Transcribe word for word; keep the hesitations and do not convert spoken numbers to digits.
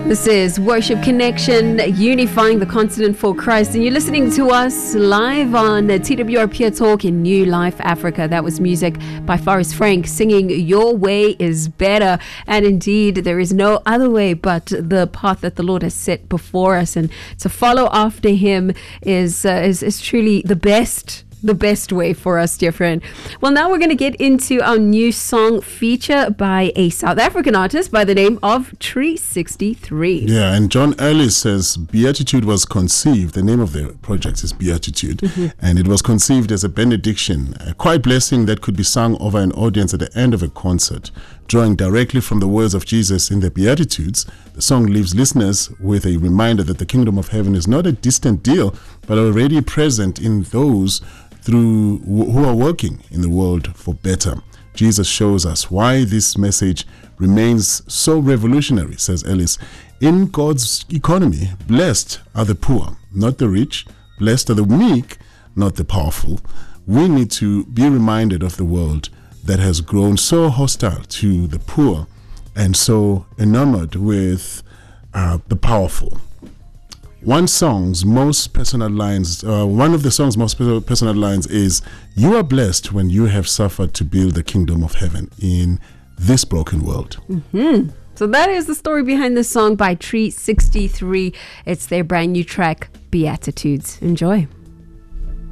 This is Worship Connection, unifying the continent for Christ. And you're listening to us live on T W R Pure Talk in New Life Africa. That was music by Forrest Frank singing Your Way is Better. And indeed, there is no other way but the path that the Lord has set before us. And to follow after him is, uh, is, is truly the best the best way for us, dear friend. Well, now we're going to get into our new song feature by a South African artist by the name of Tree sixty-three. Yeah, and John Ellis says Beatitude was conceived, the name of the project is Beatitude, mm-hmm. and it was conceived as a benediction, a quiet blessing that could be sung over an audience at the end of a concert. Drawing directly from the words of Jesus in the Beatitudes, the song leaves listeners with a reminder that the kingdom of heaven is not a distant deal, but already present in those through who are working in the world for better. Jesus shows us why this message remains so revolutionary, says Ellis. In God's economy, blessed are the poor, not the rich. Blessed are the meek, not the powerful. We need to be reminded of the world that has grown so hostile to the poor and so enamored with uh, the powerful. One song's most personal lines, uh, one of the song's most personal lines is, "You are blessed when you have suffered to build the kingdom of heaven in this broken world." Mm-hmm. So that is the story behind the song by Tree sixty-three. It's their brand new track, Beatitudes. Enjoy.